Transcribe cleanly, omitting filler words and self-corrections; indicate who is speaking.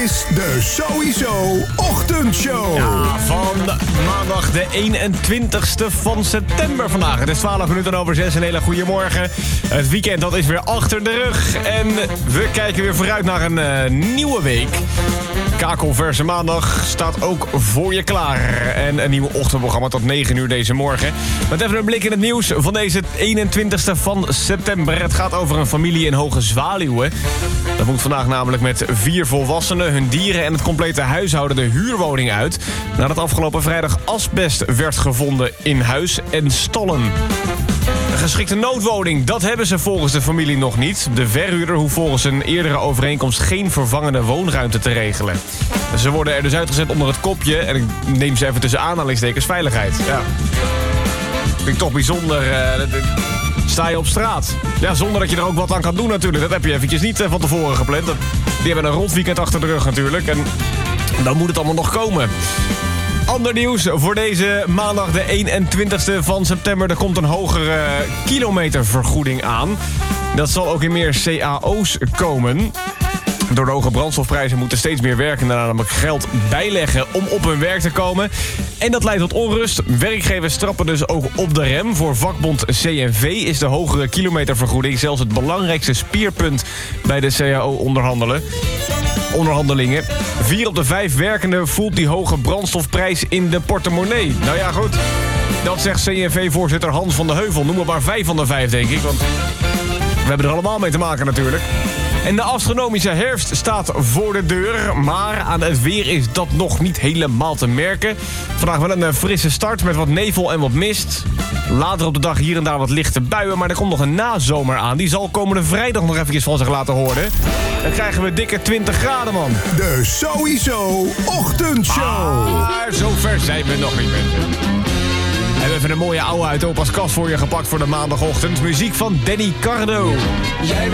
Speaker 1: is de Sowieso Ochtendshow.
Speaker 2: Ja, van maandag de 21ste van september vandaag. Het is 12 minuten over 6. Een hele goede morgen. Het weekend dat is weer achter de rug. En we kijken weer vooruit naar een nieuwe week. Kakelverse maandag staat ook voor je klaar. En een nieuwe ochtendprogramma tot 9 uur deze morgen. Met even een blik in het nieuws van deze 21ste van september. Het gaat over een familie in Hoge Zwaluwen. Dat moet vandaag namelijk met 4 volwassenen, hun dieren en het complete huishouden de huurwoning uit. Nadat afgelopen vrijdag asbest werd gevonden in huis en stallen. Een geschikte noodwoning, dat hebben ze volgens de familie nog niet. De verhuurder hoeft volgens een eerdere overeenkomst geen vervangende woonruimte te regelen. Ze worden er dus uitgezet onder het kopje, en ik neem ze even tussen aanhalingstekens, veiligheid. Ja. Vind ik toch bijzonder. Sta je op straat. Ja, zonder dat je er ook wat aan kan doen natuurlijk. Dat heb je eventjes niet van tevoren gepland. Die hebben een rotweekend achter de rug natuurlijk. En dan moet het allemaal nog komen. Ander nieuws voor deze maandag de 21ste van september. Er komt een hogere kilometervergoeding aan. Dat zal ook in meer cao's komen. Door de hoge brandstofprijzen moeten steeds meer werkenden namelijk geld bijleggen om op hun werk te komen. En dat leidt tot onrust. Werkgevers trappen dus ook op de rem. Voor vakbond CNV is de hogere kilometervergoeding zelfs het belangrijkste speerpunt bij de CAO-onderhandelingen. 4 op de 5 werkenden voelt die hoge brandstofprijs in de portemonnee. Nou ja, goed. Dat zegt CNV-voorzitter Hans van de Heuvel. Noem maar 5 van de 5, denk ik. Want we hebben er allemaal mee te maken natuurlijk. En de astronomische herfst staat voor de deur. Maar aan het weer is dat nog niet helemaal te merken. Vandaag wel een frisse start met wat nevel en wat mist. Later op de dag hier en daar wat lichte buien. Maar er komt nog een nazomer aan. Die zal komende vrijdag nog eventjes van zich laten horen. Dan krijgen we dikke 20 graden, man.
Speaker 1: De Sowieso Ochtendshow.
Speaker 2: Maar zover zijn we nog niet, mensen. En we hebben even een mooie oude uit opa's kast voor je gepakt voor de maandagochtend. Muziek van Danny Cardo.